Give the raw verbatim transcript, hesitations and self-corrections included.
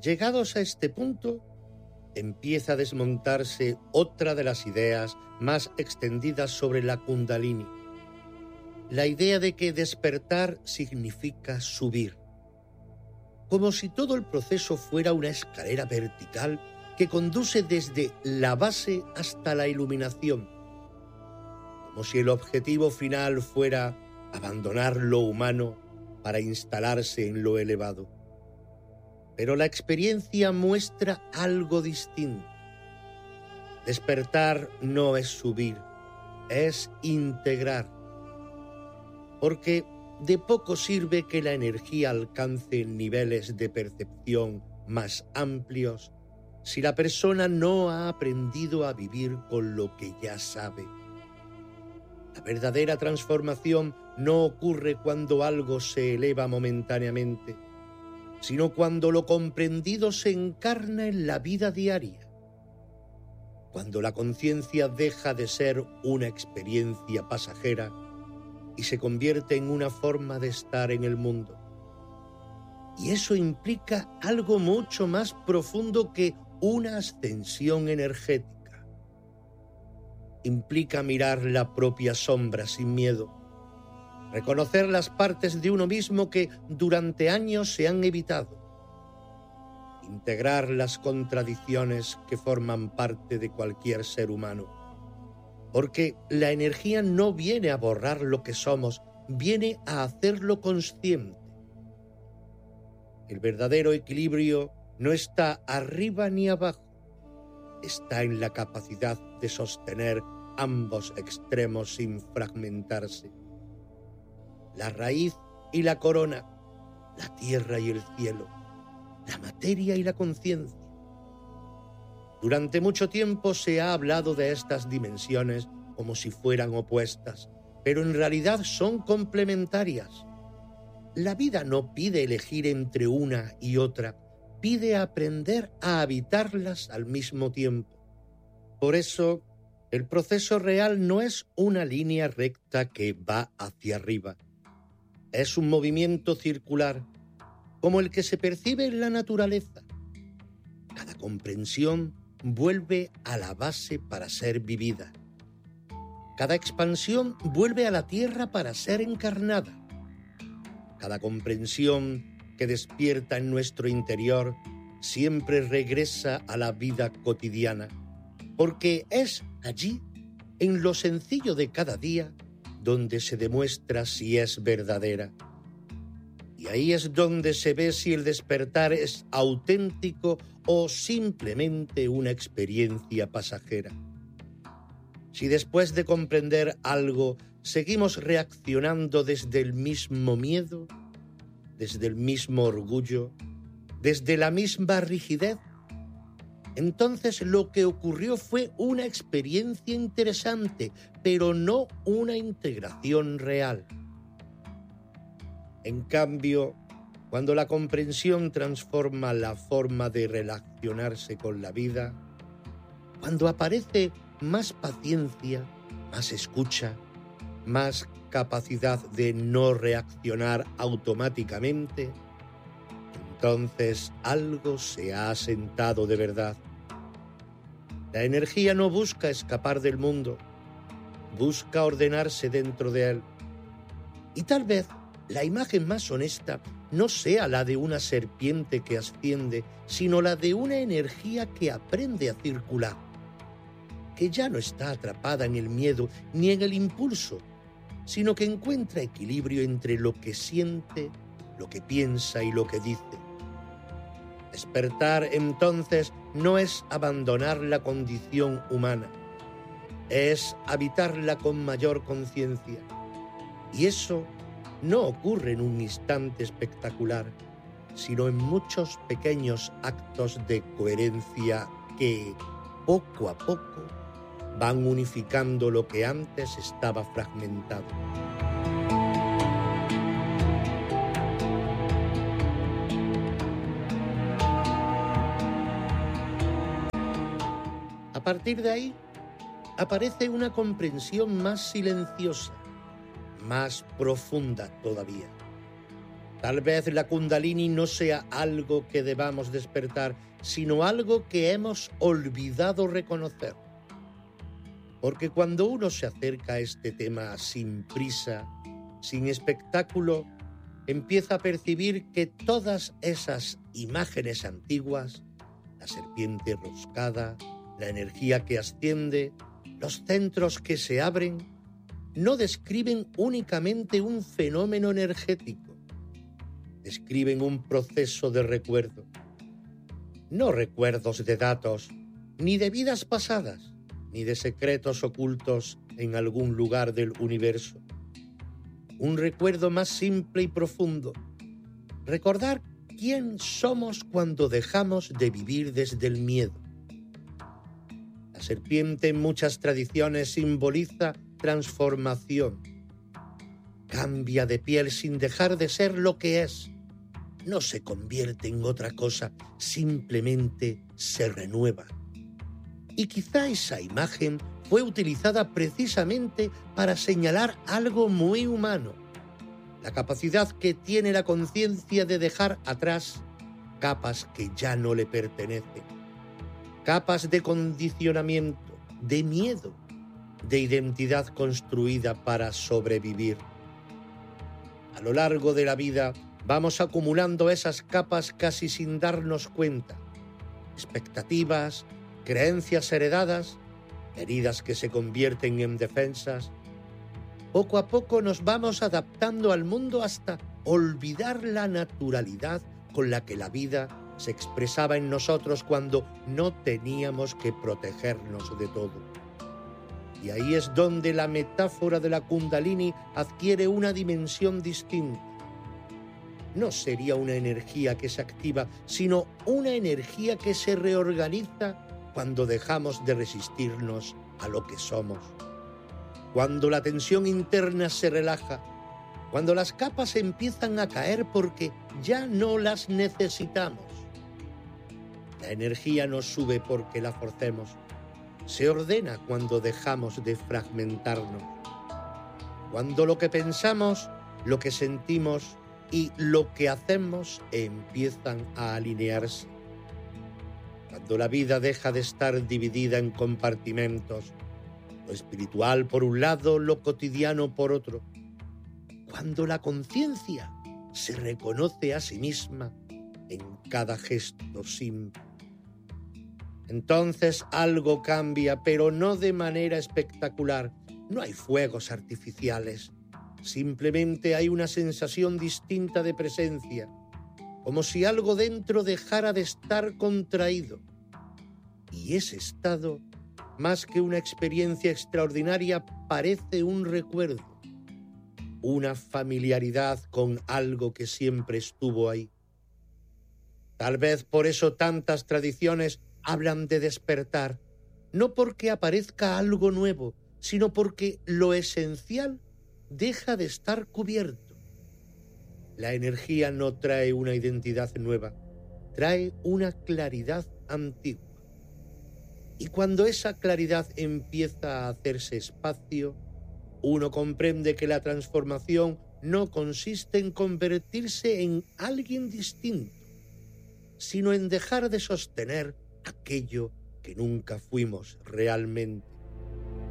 Llegados a este punto, empieza a desmontarse otra de las ideas más extendidas sobre la Kundalini. La idea de que despertar significa subir. Como si todo el proceso fuera una escalera vertical que conduce desde la base hasta la iluminación. Como si el objetivo final fuera abandonar lo humano para instalarse en lo elevado. Pero la experiencia muestra algo distinto. Despertar no es subir, es integrar. Porque de poco sirve que la energía alcance niveles de percepción más amplios si la persona no ha aprendido a vivir con lo que ya sabe. La verdadera transformación no ocurre cuando algo se eleva momentáneamente, sino cuando lo comprendido se encarna en la vida diaria, cuando la conciencia deja de ser una experiencia pasajera y se convierte en una forma de estar en el mundo. Y eso implica algo mucho más profundo que una ascensión energética. Implica mirar la propia sombra sin miedo, reconocer las partes de uno mismo que durante años se han evitado, integrar las contradicciones que forman parte de cualquier ser humano. Porque la energía no viene a borrar lo que somos, viene a hacerlo consciente. El verdadero equilibrio no está arriba ni abajo, está en la capacidad de sostener ambos extremos sin fragmentarse. La raíz y la corona, la tierra y el cielo, la materia y la conciencia. Durante mucho tiempo se ha hablado de estas dimensiones como si fueran opuestas, pero en realidad son complementarias. La vida no pide elegir entre una y otra, pide aprender a habitarlas al mismo tiempo. Por eso, el proceso real no es una línea recta que va hacia arriba. Es un movimiento circular, como el que se percibe en la naturaleza. Cada comprensión vuelve a la base para ser vivida. Cada expansión vuelve a la tierra para ser encarnada. Cada comprensión que despierta en nuestro interior siempre regresa a la vida cotidiana, porque es allí, en lo sencillo de cada día, donde se demuestra si es verdadera. Y ahí es donde se ve si el despertar es auténtico o simplemente una experiencia pasajera. Si después de comprender algo seguimos reaccionando desde el mismo miedo, desde el mismo orgullo, desde la misma rigidez, entonces lo que ocurrió fue una experiencia interesante, pero no una integración real. En cambio, cuando la comprensión transforma la forma de relacionarse con la vida, cuando aparece más paciencia, más escucha, más capacidad de no reaccionar automáticamente, entonces algo se ha asentado de verdad. La energía no busca escapar del mundo, busca ordenarse dentro de él. Y tal vez la imagen más honesta no sea la de una serpiente que asciende, sino la de una energía que aprende a circular, que ya no está atrapada en el miedo ni en el impulso, sino que encuentra equilibrio entre lo que siente, lo que piensa y lo que dice. Despertar, entonces, no es abandonar la condición humana, es habitarla con mayor conciencia. Y eso no ocurre en un instante espectacular, sino en muchos pequeños actos de coherencia que, poco a poco, van unificando lo que antes estaba fragmentado. A partir de ahí, aparece una comprensión más silenciosa, más profunda todavía. Tal vez la Kundalini no sea algo que debamos despertar, sino algo que hemos olvidado reconocer. Porque cuando uno se acerca a este tema sin prisa, sin espectáculo, empieza a percibir que todas esas imágenes antiguas, la serpiente roscada, la energía que asciende, los centros que se abren, no describen únicamente un fenómeno energético, describen un proceso de recuerdo. No recuerdos de datos, ni de vidas pasadas, ni de secretos ocultos en algún lugar del universo. Un recuerdo más simple y profundo. Recordar quién somos cuando dejamos de vivir desde el miedo. La serpiente en muchas tradiciones simboliza transformación. Cambia de piel sin dejar de ser lo que es. No se convierte en otra cosa, simplemente se renueva. Y quizá esa imagen fue utilizada precisamente para señalar algo muy humano, la capacidad que tiene la conciencia de dejar atrás capas que ya no le pertenecen, capas de condicionamiento, de miedo, de identidad construida para sobrevivir. A lo largo de la vida vamos acumulando esas capas casi sin darnos cuenta, expectativas, creencias heredadas, heridas que se convierten en defensas. Poco a poco nos vamos adaptando al mundo hasta olvidar la naturalidad con la que la vida se expresaba en nosotros cuando no teníamos que protegernos de todo. Y ahí es donde la metáfora de la Kundalini adquiere una dimensión distinta. No sería una energía que se activa, sino una energía que se reorganiza cuando dejamos de resistirnos a lo que somos. Cuando la tensión interna se relaja, cuando las capas empiezan a caer porque ya no las necesitamos. La energía no sube porque la forcemos, se ordena cuando dejamos de fragmentarnos. Cuando lo que pensamos, lo que sentimos y lo que hacemos empiezan a alinearse. Cuando la vida deja de estar dividida en compartimentos, lo espiritual por un lado, lo cotidiano por otro. Cuando la conciencia se reconoce a sí misma en cada gesto simple. Entonces algo cambia, pero no de manera espectacular. No hay fuegos artificiales. Simplemente hay una sensación distinta de presencia, como si algo dentro dejara de estar contraído. Y ese estado, más que una experiencia extraordinaria, parece un recuerdo, una familiaridad con algo que siempre estuvo ahí. Tal vez por eso tantas tradiciones hablan de despertar, no porque aparezca algo nuevo, sino porque lo esencial deja de estar cubierto. La energía no trae una identidad nueva, trae una claridad antigua. Y cuando esa claridad empieza a hacerse espacio, uno comprende que la transformación no consiste en convertirse en alguien distinto, sino en dejar de sostener aquello que nunca fuimos realmente.